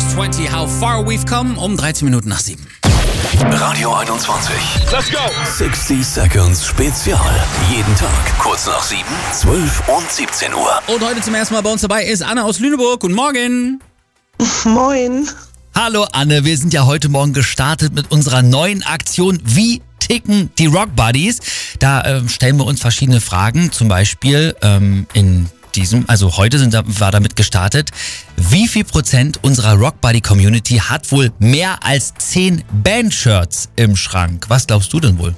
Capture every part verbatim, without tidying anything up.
zwanzig, How Far We've Come, um dreizehn Minuten nach sieben. Radio einundzwanzig. Let's go! sechzig Seconds Spezial. Jeden Tag kurz nach sieben, zwölf und siebzehn Uhr. Und heute zum ersten Mal bei uns dabei ist Anne aus Lüneburg. Guten Morgen. Moin. Hallo Anne, wir sind ja heute Morgen gestartet mit unserer neuen Aktion Wie ticken die Rock Buddies? Da ähm, stellen wir uns verschiedene Fragen, zum Beispiel ähm, in diesem, also heute sind, war damit gestartet, wie viel Prozent unserer Rock Buddy Community hat wohl mehr als zehn Bandshirts im Schrank? Was glaubst du denn wohl?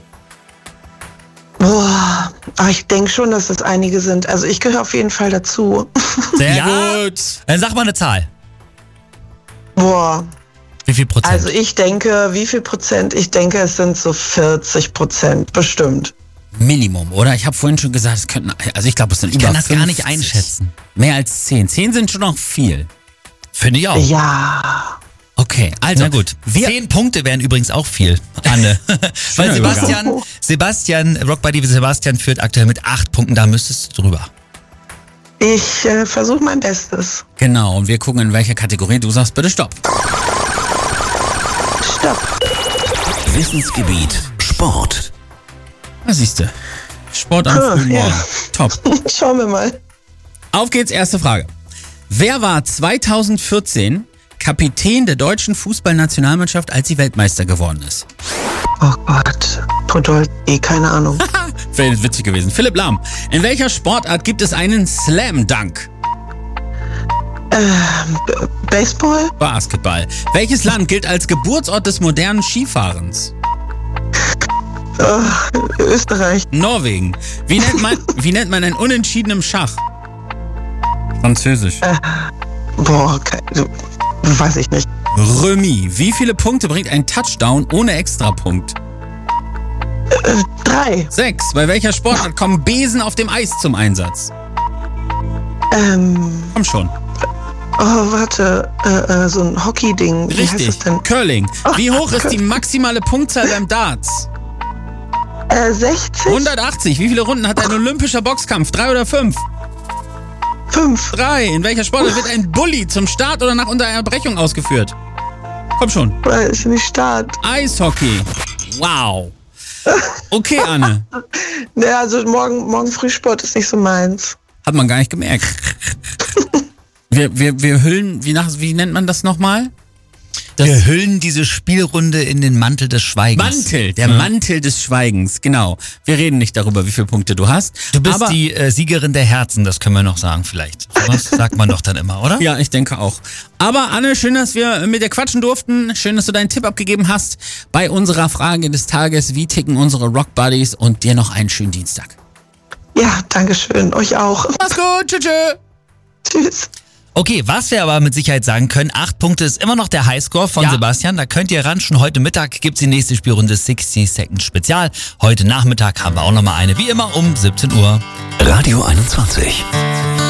Boah, aber ich denke schon, dass das einige sind. Also ich gehöre auf jeden Fall dazu. Sehr Ja? gut. Dann sag mal eine Zahl. Boah, Wie viel Prozent? also ich denke, wie viel Prozent? Ich denke, es sind so vierzig Prozent, bestimmt. Minimum, oder? Ich habe vorhin schon gesagt, es könnten, also ich glaube, es sind ich über kann das gar nicht fünfzig. einschätzen. Mehr als zehn. zehn sind schon noch viel. Finde ich auch. Ja. Okay, also Na gut, wir, zehn Punkte wären übrigens auch viel, Anne. Weil Übergang. Sebastian, Sebastian, Rock Buddy Sebastian führt aktuell mit acht Punkten, da müsstest du drüber. Ich äh, versuche mein Bestes. Genau, und wir gucken, in welcher Kategorie. Du sagst bitte Stopp. Stopp. Wissensgebiet Sport. Was siehst du? Sport am Ah, frühen ja. Morgen. Top. Schauen wir mal. Auf geht's, erste Frage. Wer war zweitausendvierzehn Kapitän der deutschen Fußballnationalmannschaft, als sie Weltmeister geworden ist? Oh Gott. Podolski, keine Ahnung. Wäre witzig gewesen. Philipp Lahm. In welcher Sportart gibt es einen Slam Dunk? ähm, B- Baseball? Basketball. Welches Land gilt als Geburtsort des modernen Skifahrens? Oh, Österreich. Norwegen. Wie nennt man, wie nennt man einen Unentschieden im Schach? Französisch. Boah, ke- so, weiß ich nicht. Remis. Wie viele Punkte bringt ein Touchdown ohne Extrapunkt? Äh, drei. Sechs. Bei welcher Sportart kommen Besen auf dem Eis zum Einsatz? Ähm, Komm schon. oh, warte. Äh, äh, so ein Hockey-Ding. Wie heißt Richtig. das denn? Curling. Wie hoch ist die maximale Punktzahl beim Darts? Äh, sechzig? hundertachtzig. Wie viele Runden hat ein olympischer Boxkampf? Drei oder fünf? fünf. Drei. In welcher Sportart wird ein Bully zum Start oder nach Unterbrechung ausgeführt? Komm schon. Weil es nicht Start. Eishockey. Wow. Okay, Anne. Ne, also morgen, morgen Frühsport ist nicht so meins. Hat man gar nicht gemerkt. Wir, wir, wir hüllen, wie, nach, wie nennt man das nochmal? Das Wir hüllen diese Spielrunde in den Mantel des Schweigens. Mantel, der Ja. Mantel des Schweigens, genau. Wir reden nicht darüber, wie viele Punkte du hast. Du bist aber, die äh, Siegerin der Herzen, das können wir noch sagen vielleicht. Das sagt man doch dann immer, oder? Ja, ich denke auch. Aber Anne, schön, dass wir mit dir quatschen durften. Schön, dass du deinen Tipp abgegeben hast bei unserer Frage des Tages. Wie ticken unsere Rock Buddies? Und dir noch einen schönen Dienstag. Ja, danke schön. Euch auch. Mach's gut, tschüss. tschüss. Tschüss. Okay, was wir aber mit Sicherheit sagen können, acht Punkte ist immer noch der Highscore von Ja. Sebastian. Da könnt ihr ran. Schon heute Mittag gibt's die nächste Spielrunde sechzig Seconds Spezial. Heute Nachmittag haben wir auch nochmal eine, wie immer um siebzehn Uhr. Radio einundzwanzig.